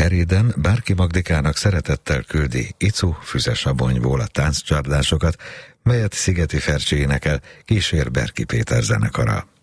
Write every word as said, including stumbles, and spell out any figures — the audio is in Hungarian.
Eréden Bárki Magdikának szeretettel küldi Icu Füzesabonyból a tánccsardásokat, melyet Szigeti Fercsi énekel, kísér Berki Péter zenekara.